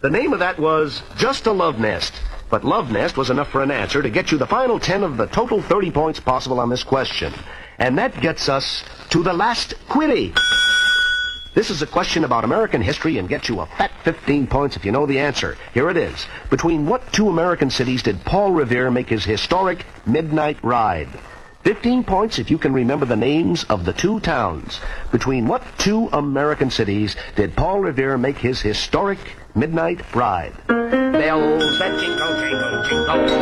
The name of that was Just a Love Nest. But Love Nest was enough for an answer to get you the final 10 of the total 30 points possible on this question. And that gets us to the last quickie. This is a question about American history and gets you a fat 15 points if you know the answer. Here it is. Between what two American cities did Paul Revere make his historic midnight ride? 15 points if you can remember the names of the two towns. Between what two American cities did Paul Revere make his historic midnight ride? Bells that jingle, jingle, jingle.